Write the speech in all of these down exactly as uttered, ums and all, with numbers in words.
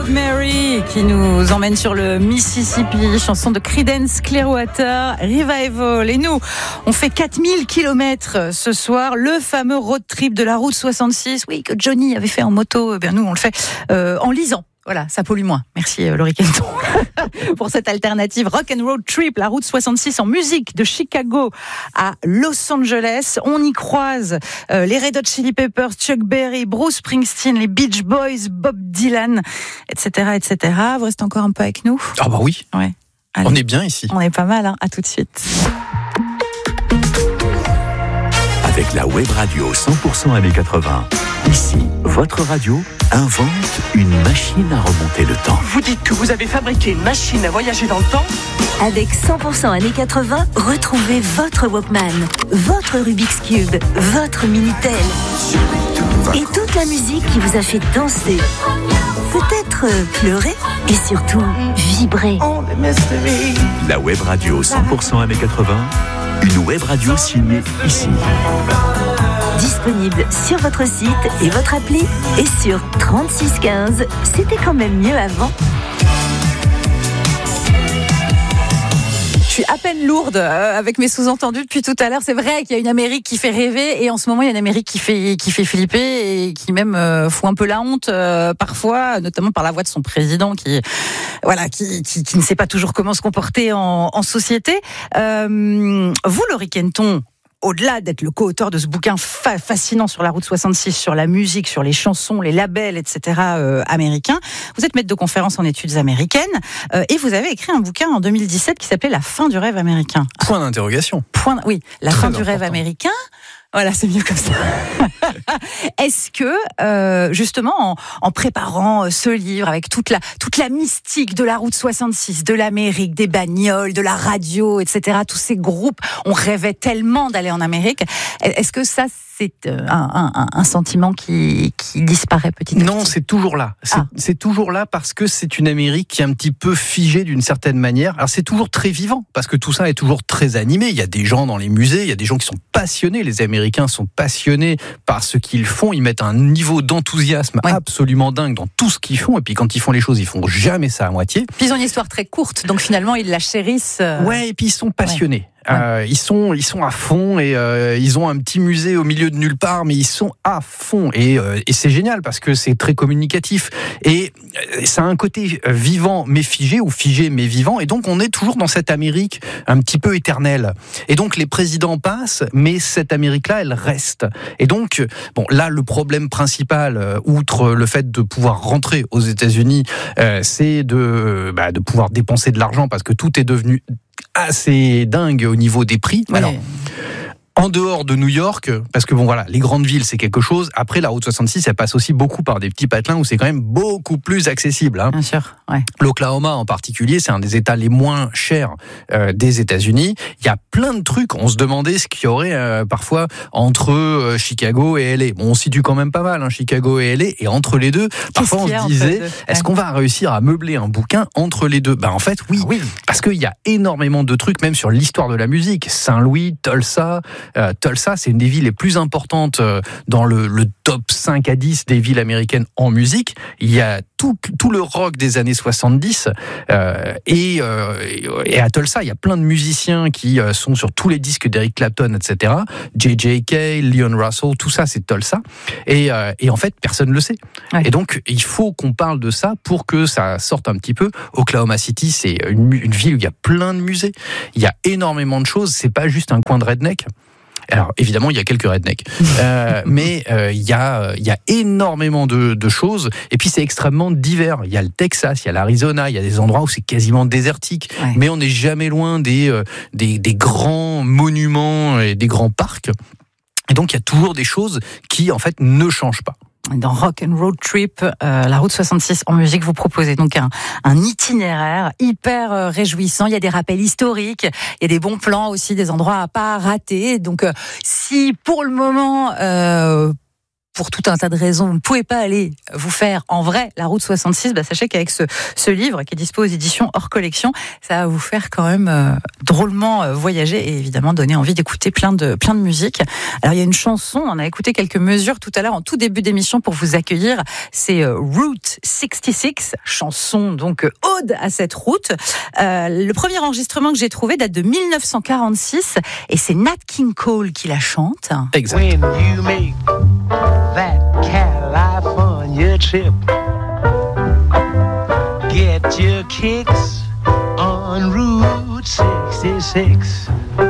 Proud Mary qui nous emmène sur le Mississippi, chanson de Creedence Clearwater Revival. Et nous, on fait quatre mille kilomètres ce soir, le fameux road trip de la route soixante-six, oui, que Johnny avait fait en moto. Eh bien, nous, on le fait euh, en lisant. Voilà, ça pollue moins. Merci euh, Laurie Kenton pour cette alternative rock and road trip, la route soixante-six en musique de Chicago à Los Angeles. On y croise euh, les Red Hot Chili Peppers, Chuck Berry, Bruce Springsteen, les Beach Boys, Bob Dylan, et cetera, et cetera. Vous restez encore un peu avec nous ? Ah bah oui. Ouais. Allez. On est bien ici. On est pas mal, hein. À tout de suite. Avec la web radio cent pour cent années quatre-vingts. Ici, votre radio invente une machine à remonter le temps. Vous dites que vous avez fabriqué une machine à voyager dans le temps ? Avec cent pour cent années quatre-vingts, retrouvez votre Walkman, votre Rubik's Cube, votre Minitel et toute la musique qui vous a fait danser, peut-être pleurer et surtout vibrer. La web radio cent pour cent années quatre-vingts, une web radio signée ici. Disponible sur votre site et votre appli et sur trente-six quinze. C'était quand même mieux avant. Je suis à peine lourde euh, avec mes sous-entendus depuis tout à l'heure. C'est vrai qu'il y a une Amérique qui fait rêver et en ce moment il y a une Amérique qui fait qui fait flipper et qui même euh, fout un peu la honte euh, parfois, notamment par la voix de son président qui voilà qui qui, qui ne sait pas toujours comment se comporter en, en société. Euh, vous, Laurie Kenton, au-delà d'être le co-auteur de ce bouquin fa- fascinant sur la route soixante-six, sur la musique, sur les chansons, les labels, et cetera euh, américains, vous êtes maître de conférences en études américaines euh, et vous avez écrit un bouquin en deux mille dix-sept qui s'appelait La fin du rêve américain. Point d'interrogation. Point, oui, la Très fin important. du rêve américain. Voilà, c'est mieux comme ça. Est-ce que, euh, justement, en, en préparant ce livre avec toute la, toute la mystique de la route soixante-six, de l'Amérique, des bagnoles, de la radio, et cetera, tous ces groupes, on rêvait tellement d'aller en Amérique. Est-ce que ça, c'est un, un, un sentiment qui, qui disparaît petit à petit ? Non, c'est toujours là. C'est, Ah. c'est toujours là parce que c'est une Amérique qui est un petit peu figée d'une certaine manière. Alors c'est toujours très vivant parce que tout ça est toujours très animé. Il y a des gens dans les musées, il y a des gens qui sont passionnés. Les Américains sont passionnés par ce qu'ils font. Ils mettent un niveau d'enthousiasme Ouais. absolument dingue dans tout ce qu'ils font. Et puis quand ils font les choses, ils font jamais ça à moitié. Puis ils ont une histoire très courte, donc finalement ils la chérissent. euh, Ouais, et puis ils sont passionnés. Ouais. Euh, ils sont, ils sont à fond et euh, ils ont un petit musée au milieu de nulle part, mais ils sont à fond et, euh, et c'est génial parce que c'est très communicatif et euh, ça a un côté vivant mais figé ou figé mais vivant et donc on est toujours dans cette Amérique un petit peu éternelle et donc les présidents passent mais cette Amérique-là elle reste et donc bon là le problème principal euh, outre le fait de pouvoir rentrer aux États-Unis euh, c'est de bah, de pouvoir dépenser de l'argent parce que tout est devenu assez dingue au niveau des prix. Ouais. Alors, en dehors de New York, parce que bon voilà, les grandes villes c'est quelque chose. Après la route soixante-six, elle passe aussi beaucoup par des petits patelins où c'est quand même beaucoup plus accessible. Hein. Bien sûr, ouais. L'Oklahoma en particulier, c'est un des États les moins chers euh, des États-Unis. Il y a plein de trucs. On se demandait ce qu'il y aurait euh, parfois entre euh, Chicago et L A. Bon, on situe quand même pas mal, hein, Chicago et L A. Et entre les deux, parfois on qu'il y a se entre disait, les deux ? est-ce Ouais. qu'on va réussir à meubler un bouquin entre les deux ? Ben en fait, oui. Oui. Parce qu'il y a énormément de trucs, même sur l'histoire de la musique. Saint-Louis, Tulsa. Euh, Tulsa, c'est une des villes les plus importantes euh, dans le, le top cinq à dix des villes américaines en musique. Il y a tout, tout le rock des années soixante-dix. Euh, et, euh, et à Tulsa, il y a plein de musiciens qui euh, sont sur tous les disques d'Eric Clapton, et cetera. J J K, Leon Russell, tout ça, c'est Tulsa. Et, euh, et en fait, personne ne le sait. Ouais. Et donc, il faut qu'on parle de ça pour que ça sorte un petit peu. Oklahoma City, c'est une, une ville où il y a plein de musées. Il y a énormément de choses. C'est pas juste un coin de redneck. Alors évidemment il y a quelques rednecks, euh, mais euh, il y a il y a énormément de, de choses et puis c'est extrêmement divers. Il y a le Texas, il y a l'Arizona, il y a des endroits où c'est quasiment désertique, Ouais. mais on n'est jamais loin des, euh, des des grands monuments et des grands parcs. Et donc il y a toujours des choses qui en fait ne changent pas. Dans Rock and Road Trip, euh, la route soixante-six en musique, vous proposez donc un, un itinéraire hyper euh, réjouissant. Il y a des rappels historiques, il y a des bons plans aussi, des endroits à pas rater. Donc, euh, si pour le moment, euh, pour tout un tas de raisons, vous ne pouvez pas aller vous faire en vrai la route soixante-six, bah sachez qu'avec ce, ce livre qui est dispo aux éditions hors collection, ça va vous faire quand même euh, drôlement euh, voyager et évidemment donner envie d'écouter plein de, plein de musique. Alors il y a une chanson, on a écouté quelques mesures tout à l'heure en tout début d'émission pour vous accueillir, c'est euh, Route soixante-six, chanson donc euh, ode à cette route. Euh, le premier enregistrement que j'ai trouvé date de dix-neuf cent quarante-six et c'est Nat King Cole qui la chante. Exact. When you make that California trip, get your kicks on Route soixante-six.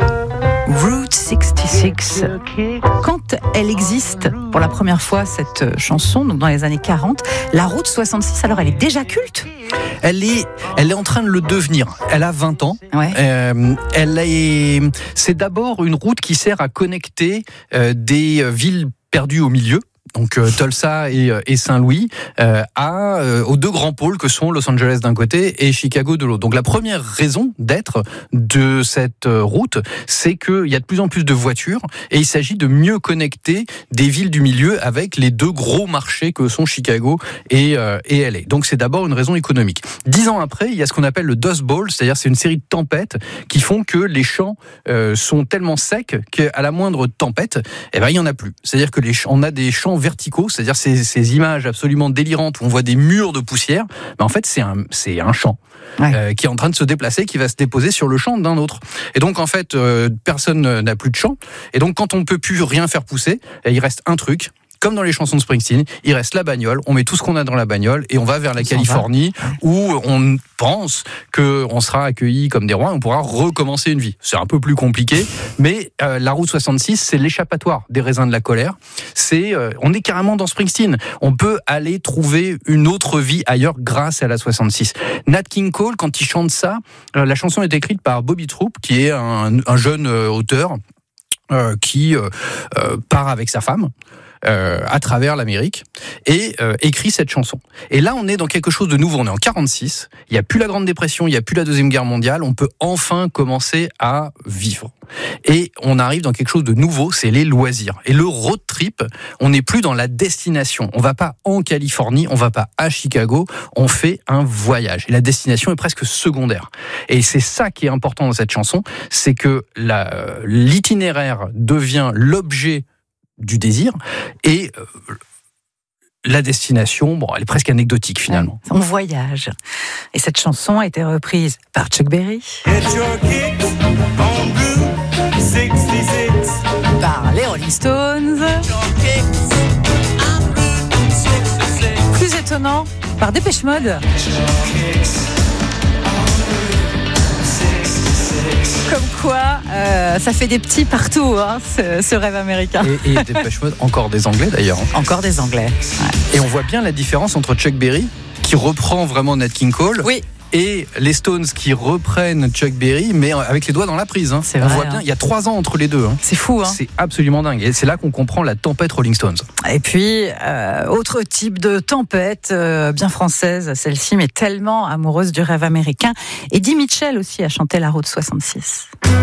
Route soixante-six. Quand elle existe pour la première fois, cette chanson, donc dans les années quarante, la route soixante-six, alors elle est déjà culte ? Elle est, elle est en train de le devenir. Elle a vingt ans. Ouais. Euh, elle est, c'est d'abord une route qui sert à connecter euh, des villes perdues au milieu. Donc euh, Tulsa et, et Saint-Louis euh, à, euh, aux deux grands pôles que sont Los Angeles d'un côté et Chicago de l'autre. Donc la première raison d'être de cette route, c'est qu'il y a de plus en plus de voitures et il s'agit de mieux connecter des villes du milieu avec les deux gros marchés que sont Chicago et, euh, et L A. Donc c'est d'abord une raison économique. Dix ans après, il y a ce qu'on appelle le Dust Bowl, c'est-à-dire c'est une série de tempêtes qui font que les champs euh, sont tellement secs qu'à la moindre tempête, eh ben, il n'y en a plus. C'est-à-dire que les champs, on a des champs verticaux, c'est-à-dire ces, ces images absolument délirantes où on voit des murs de poussière, ben en fait c'est un, c'est un champ ouais. euh, qui est en train de se déplacer, qui va se déposer sur le champ d'un autre. Et donc en fait, euh, personne n'a plus de champ, et donc quand on ne peut plus rien faire pousser, il reste un truc. Comme dans les chansons de Springsteen, il reste la bagnole, on met tout ce qu'on a dans la bagnole et on va vers la Californie où on pense qu'on sera accueillis comme des rois et on pourra recommencer une vie. C'est un peu plus compliqué, mais euh, la route soixante-six, c'est l'échappatoire des raisins de la colère. C'est, euh, on est carrément dans Springsteen. On peut aller trouver une autre vie ailleurs grâce à la soixante-six. Nat King Cole, quand il chante ça, euh, la chanson est écrite par Bobby Troup, qui est un, un jeune euh, auteur euh, qui euh, euh, part avec sa femme. Euh, à travers l'Amérique et euh, écrit cette chanson. Et là, on est dans quelque chose de nouveau. On est en quarante-six. Il n'y a plus la Grande Dépression, il n'y a plus la Deuxième Guerre mondiale. On peut enfin commencer à vivre. Et on arrive dans quelque chose de nouveau, c'est les loisirs. Et le road trip, on n'est plus dans la destination. On va pas en Californie, on va pas à Chicago. On fait un voyage. Et la destination est presque secondaire. Et c'est ça qui est important dans cette chanson, c'est que la, l'itinéraire devient l'objet du désir et euh, la destination, bon, elle est presque anecdotique finalement. On voyage. Et cette chanson a été reprise par Chuck Berry, par les Rolling Stones, plus étonnant, par Dépêche Mode. Comme quoi, euh, ça fait des petits partout, hein, ce, ce rêve américain. Et, et Dépêche Mode, encore des Anglais d'ailleurs. Encore des Anglais. Ouais. Et on voit bien la différence entre Chuck Berry, qui reprend vraiment Nat King Cole, oui. et les Stones qui reprennent Chuck Berry, mais avec les doigts dans la prise. Hein. C'est on vrai, voit bien, hein. il y a trois ans entre les deux. Hein. C'est fou. Hein. C'est absolument dingue. Et c'est là qu'on comprend la tempête Rolling Stones. Et puis, euh, autre type de tempête, euh, bien française, celle-ci, mais tellement amoureuse du rêve américain. Eddie Mitchell aussi a chanté la route soixante-six.